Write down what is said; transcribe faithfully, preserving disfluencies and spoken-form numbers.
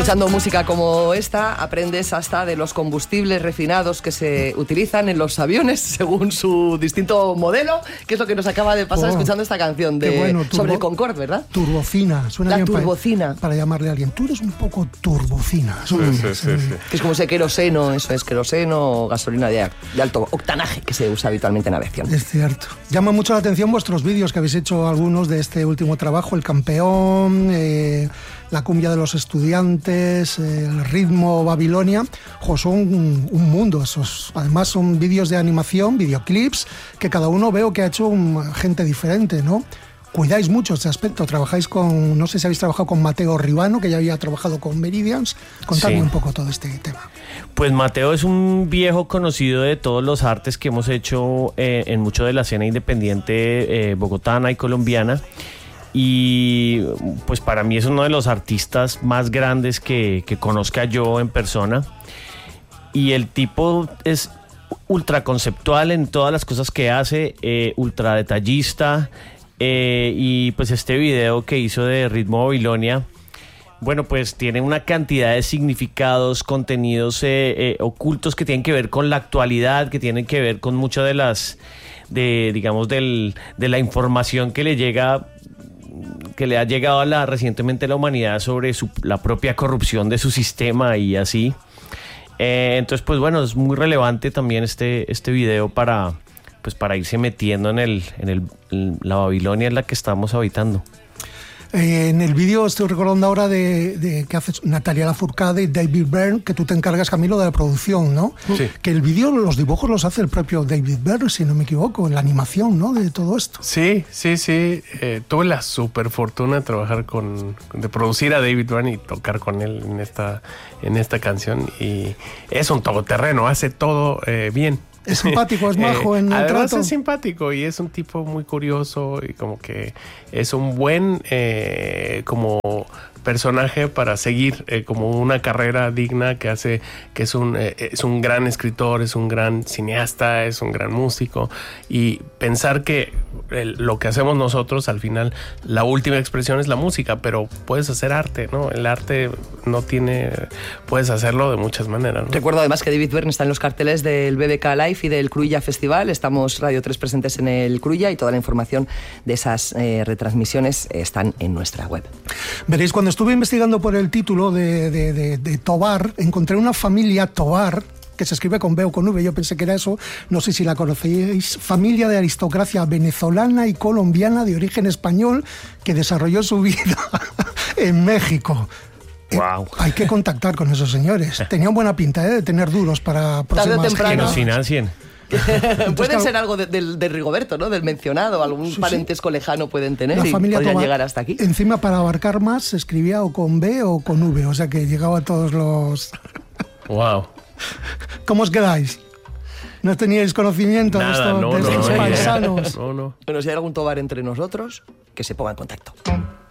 Escuchando música como esta, aprendes hasta de los combustibles refinados que se utilizan en los aviones según su distinto modelo, que es lo que nos acaba de pasar oh, escuchando esta canción de, bueno, turbo, sobre el Concorde, ¿verdad? Turbocina. Suena La bien turbocina. Para, para llamarle a alguien. Tú eres un poco turbocina. Sí, sí, sí, sí. Que es como ese queroseno, eso es queroseno o gasolina de, de alto octanaje que se usa habitualmente en aviación. Es cierto. Llama mucho la atención vuestros vídeos que habéis hecho algunos de este último trabajo, El Campeón, eh, La cumbia de los estudiantes, El ritmo Babilonia. Jo, son un, un mundo esos. Además son vídeos de animación, videoclips, que cada uno veo que ha hecho un, gente diferente, ¿no? Cuidáis mucho ese aspecto, trabajáis con, no sé si habéis trabajado con Mateo Ribano, que ya había trabajado con Meridians. Contadme sí. un poco todo este tema. Pues Mateo es un viejo conocido de todos los artes que hemos hecho eh, en mucho de la escena independiente eh, bogotana y colombiana. Y pues para mí es uno de los artistas más grandes que, que conozca yo en persona. Y el tipo es ultra conceptual en todas las cosas que hace, eh, ultra detallista. Eh, y pues este video que hizo de Ritmo Babilonia, bueno, pues tiene una cantidad de significados, contenidos eh, eh, ocultos que tienen que ver con la actualidad, que tienen que ver con muchas de las, de digamos, del, de la información que le llega, que le ha llegado a la, recientemente a la humanidad sobre su, la propia corrupción de su sistema y así. Eh, entonces, pues bueno, es muy relevante también este, este video para... pues para irse metiendo en, el, en, el, en la Babilonia en la que estamos habitando. Eh, en el vídeo estoy recordando ahora de, de que hace Natalia Lafourcade y David Byrne, que tú te encargas, Camilo, de la producción, ¿no? Sí. Que el vídeo, los dibujos los hace el propio David Byrne, si no me equivoco, en la animación, ¿no? De todo esto. Sí, sí, sí. Eh, tuve la super fortuna de trabajar con, de producir a David Byrne y tocar con él en esta, en esta canción. Y es un todoterreno, hace todo eh, bien. Es simpático, es majo eh, en el además trato. Es simpático y es un tipo muy curioso y como que es un buen eh, como personaje para seguir eh, como una carrera digna que hace que es un eh, es un gran escritor, es un gran cineasta, es un gran músico y pensar que el, lo que hacemos nosotros al final la última expresión es la música, pero puedes hacer arte, ¿no? El arte no tiene, puedes hacerlo de muchas maneras, ¿no? Recuerdo además que David Byrne está en los carteles del B B K Live y del Cruïlla Festival. Estamos Radio tres presentes en el Cruïlla y toda la información de esas eh, retransmisiones están en nuestra web. Veréis, cuando estuve investigando por el título de, de, de, de Tobar, encontré una familia Tobar que se escribe con B o con V, yo pensé que era eso, no sé si la conocéis, familia de aristocracia venezolana y colombiana de origen español que desarrolló su vida en México. Wow. Eh, hay que contactar con esos señores. Tenían buena pinta, ¿eh? De tener duros para próximas que nos financien. Pueden ser algo de, de, de Rigoberto, ¿no? Del mencionado, algún sí, parentesco sí. lejano pueden tener la y familia podrían Tobar, llegar hasta aquí. Encima, para abarcar más, se escribía o con B o con V, o sea que llegaba a todos los... Wow. ¿Cómo os quedáis? ¿No teníais conocimiento Nada, de, esto, no, de no, estos no, paisanos? No, no. Bueno, si hay algún Tobar entre nosotros, que se ponga en contacto.